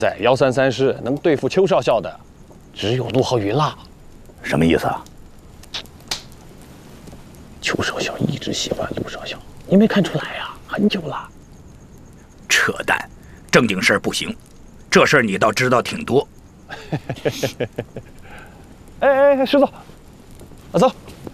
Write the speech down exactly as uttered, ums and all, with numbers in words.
在幺三三师能对付邱少校的，只有陆浩云了。 什么意思啊？ 邱少校一直喜欢陆少校，你没看出来呀、啊？很久了。 扯淡，正经事儿不行，这事儿你倒知道挺多。 哎哎哎，师座，啊走。